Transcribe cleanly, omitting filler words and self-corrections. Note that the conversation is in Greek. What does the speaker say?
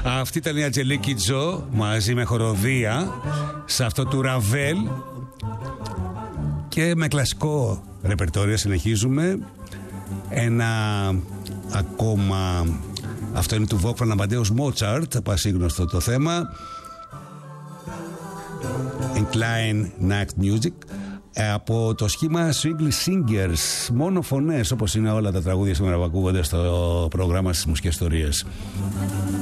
Αυτή ήταν η Αντζελίκη Τζο μαζί με χοροδία σε αυτό του Ραβέλ. Και με κλασικό ρεπερτόριο συνεχίζουμε. Ένα ακόμα, αυτό είναι του Wolfgang Amadeus Mozart, πασίγνωστο το θέμα. Incline Nacht Music, από το σχήμα Swingly Singers, μόνο φωνές, όπως είναι όλα τα τραγούδια σήμερα που ακούγονται στο πρόγραμμα στις μουσικές ιστορίες.